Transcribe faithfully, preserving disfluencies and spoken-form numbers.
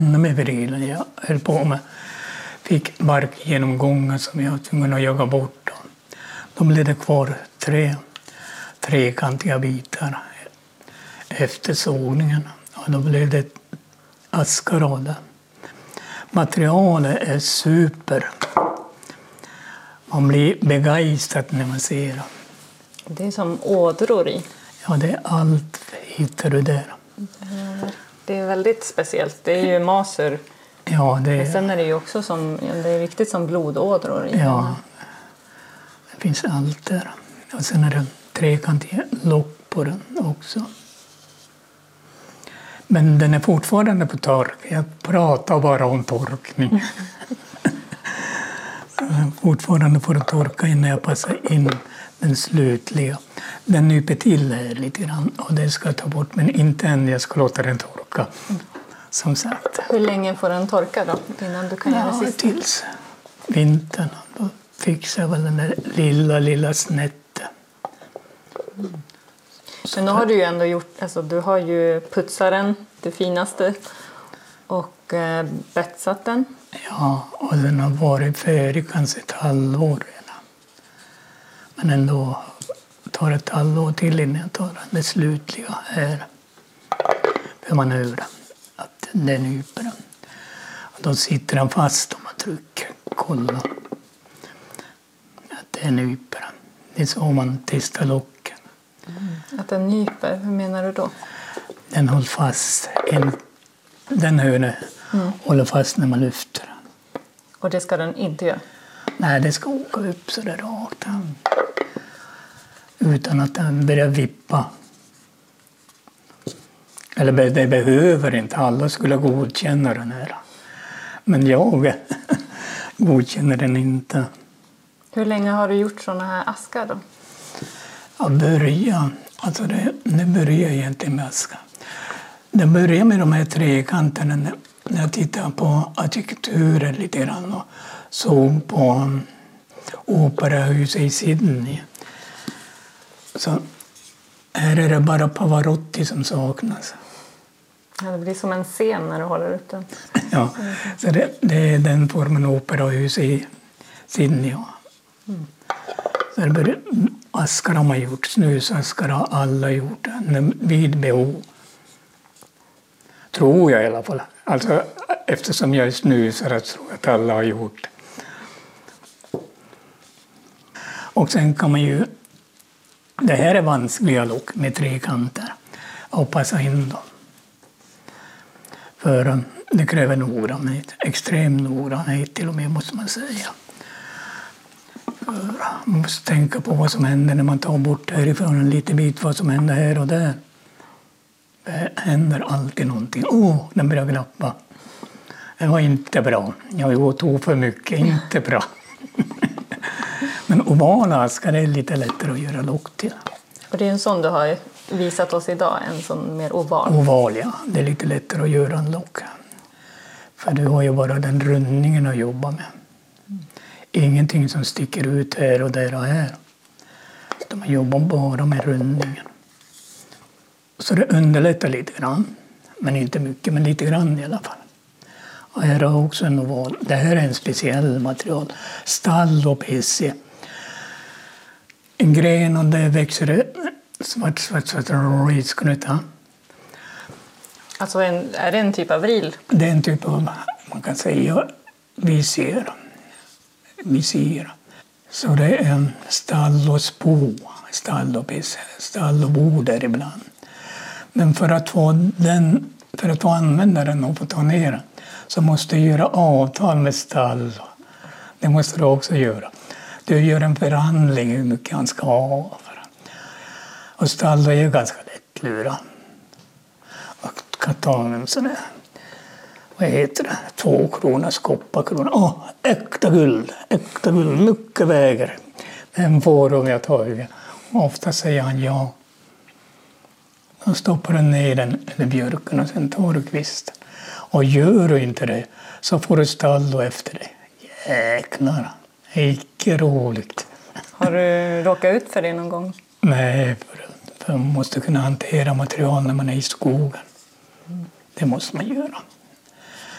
Med vrilen jag höll på med fick barkgenomgångar som jag var tvungen att jaga bort. Då blev det kvar tre trekantiga bitar efter sågningen. Och då blev det askar av det. Materialet är super. Man blir begeistrad när man ser det. Det är som ådror i. Ja, det är allt hittar du där. Det är väldigt speciellt. Det är ju maser. Ja, det är... Men sen är det ju också som, det är riktigt som blodådror i. Ja, det finns allt där. Och sen är det trekantiga lock på den också. Men den är fortfarande på tork. Jag pratar bara om torkning. Fortfarande får den torka innan jag passar in den slutliga. Den nyper till här lite grann och det ska jag ta bort, men inte än. Jag ska låta den torka. Som sagt. Hur länge får den torka då? Innan du kan ja, göra sista? Tills vintern. Då fixar jag väl den där lilla, lilla snätten. Mm. Men nu har du ju ändå gjort, alltså du har ju putsat den, det finaste, och eh, betsat den. Ja, och den har varit färdig kanske ett halvår redan. Men ändå tar det ett halvår till innan jag tar det slutliga här. För man hör att den nyper den. Och då sitter den fast om man trycker. Kolla. Att den nyper den. Det är så man testar locken. Mm. Att den nyper, hur menar du då? Den håller fast. En, den hörne mm. håller fast när man lyfter. Och det ska den inte göra? Nej, det ska åka upp så där rakt. Mm. Utan att den börjar vippa. Eller det behöver inte. Alla skulle godkänna den här. Men jag godkänner den inte. Hur länge har du gjort såna här askar då? Jag börjar, alltså det, det börjar egentligen med askar. Det börjar med de här trekanterna när jag tittar på arkitekturen lite grann och såg på operahuset i Sydney. Så här är det bara Pavarotti som saknas. Ja, det blir som en scen när du håller ut den. Ja, så det, det är den formen operahus i Sydney. Mm. Så det börjar, askar har man gjort, snusaskar har alla gjort vid behov. Tror jag i alla fall. Alltså, eftersom jag är snusare tror jag att alla har gjort. Och sen kan man ju... Det här är vanskliga lock med tre kanter. Och passa in dem. För det kräver noggrannhet. Extrem noggrannhet till och med måste man säga. För man måste tänka på vad som händer när man tar bort härifrån en liten bit. Vad som händer här och där. Det händer alltid någonting. Åh, oh, den börjar glappa. Det var inte bra. Jag tog för mycket. Inte bra. Men ovala askar är lite lättare att göra lock till. Och det är en sån du har visat oss idag, en sån mer oval? Oval, ja. Det är lite lättare att göra en lock. För du har ju bara den rundningen att jobba med. Mm. Ingenting som sticker ut här och där och här. Så man jobbar bara med rundningen. Så det underlättar lite grann. Men inte mycket, men lite grann i alla fall. Och här har också en oval. Det här är en speciell material. Stall och P C. En gren och där växer det svart, svart, svart risknuta. Alltså en, är det en typ av vril? Det är en typ av, man kan säga, visir. Visir. Så det är en stall och spå. Stall och P C. Stall och bo där ibland. Men för att få den, för att få använda den och få ta ner den så måste du göra avtal med stall. Det måste du också göra. Du gör en förhandling hur mycket han ska ha. Och stall är ju ganska lätt lura. Och kan ta en sån där, vad heter det, två kronors kopparkrona. Åh, äkta guld, äkta guld, mycket väger. Den får om jag tar den. Ofta säger han ja. Då stoppar du ner den i björken och sen tar du kvisten. Och gör du inte det så får du stall då efter det. Jäklar, icke roligt. Har du råkat ut för det någon gång? Nej, för, för man måste kunna hantera material när man är i skogen. Mm. Det måste man göra.